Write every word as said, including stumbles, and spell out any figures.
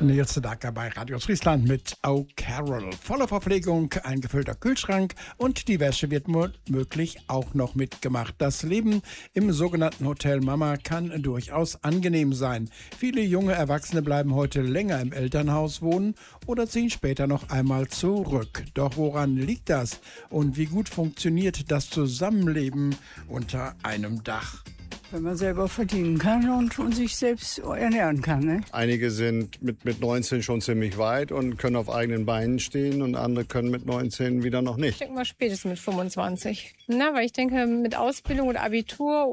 Nils Sedaka bei Radio Friesland mit Oh Carol. Voller Verpflegung, ein gefüllter Kühlschrank und die Wäsche wird womöglich auch noch mitgemacht. Das Leben im sogenannten Hotel Mama kann durchaus angenehm sein. Viele junge Erwachsene bleiben heute länger im Elternhaus wohnen oder ziehen später noch einmal zurück. Doch woran liegt das? Und wie gut funktioniert das Zusammenleben unter einem Dach? Wenn man selber verdienen kann und, und sich selbst ernähren kann. Ne? Einige sind mit, mit neunzehn schon ziemlich weit und können auf eigenen Beinen stehen und andere können mit neunzehn wieder noch nicht. Ich denke mal spätestens mit fünfundzwanzig. Na, weil ich denke, mit Ausbildung und Abitur